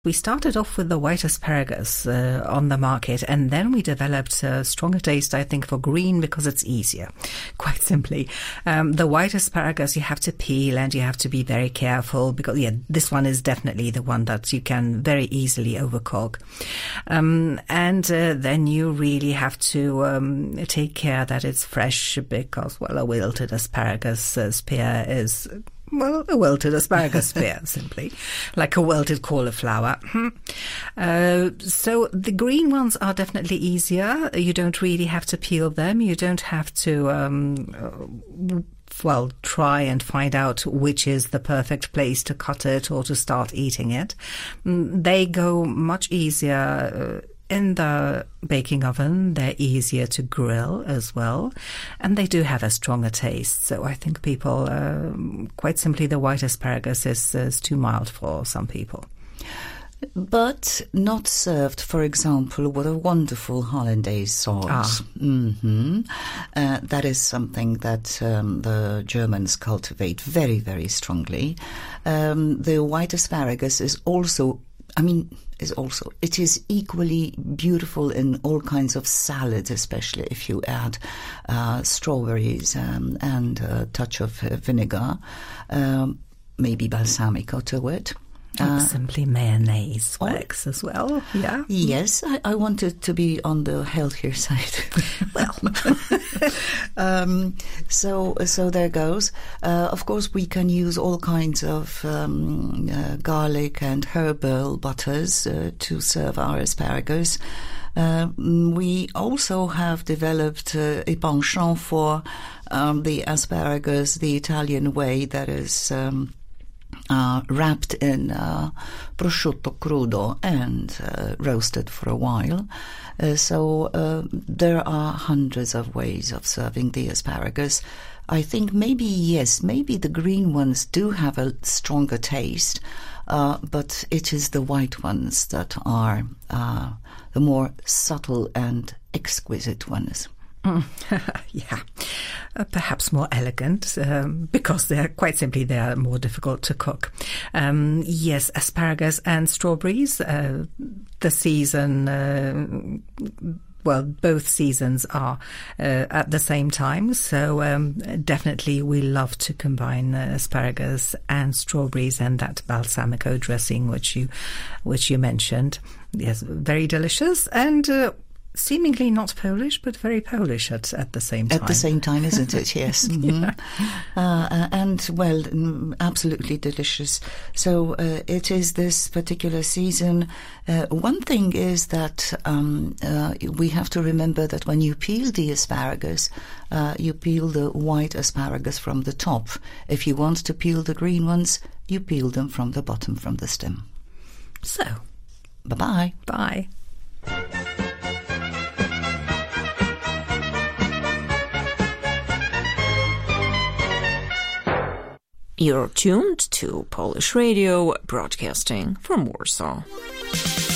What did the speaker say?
We started off with the white asparagus on the market, and then we developed a stronger taste, I think, for green because it's easier, quite simply. The white asparagus you have to peel and you have to be very careful because, this one is definitely the one that you can very easily overcook. And then you really have to take care that it's fresh because, a wilted asparagus spear is... a wilted asparagus spear, simply, like a wilted cauliflower. So the green ones are definitely easier. You don't really have to peel them. You don't have to, try and find out which is the perfect place to cut it or to start eating it. They go much easier in the baking oven. They're easier to grill as well, and they do have a stronger taste. So I think people, quite simply, the white asparagus is too mild for some people. But not served, for example, with a wonderful hollandaise sauce. That is something that the Germans cultivate very, very strongly. The white asparagus is also... it is equally beautiful in all kinds of salads, especially if you add strawberries and a touch of vinegar, maybe balsamico to it. Simply mayonnaise works as well. Yeah. Yes, I wanted to be on the healthier side. So there goes. Of course, we can use all kinds of garlic and herbal butters to serve our asparagus. We also have developed a penchant for the asparagus the Italian way, that is wrapped in prosciutto crudo and roasted for a while. So there are hundreds of ways of serving the asparagus. I think maybe the green ones do have a stronger taste, but it is the white ones that are the more subtle and exquisite ones. Perhaps more elegant because they are more difficult to cook. Yes, asparagus and strawberries. The season, both seasons are at the same time. So definitely we love to combine asparagus and strawberries and that balsamico dressing which you mentioned. Yes, very delicious and. Seemingly not Polish, but very Polish at the same time. At the same time, isn't it? Yes. Absolutely delicious. So it is this particular season. One thing is that we have to remember that when you peel the asparagus, you peel the white asparagus from the top. If you want to peel the green ones, you peel them from the bottom, from the stem. So, bye-bye. Bye. You're tuned to Polish Radio, broadcasting from Warsaw.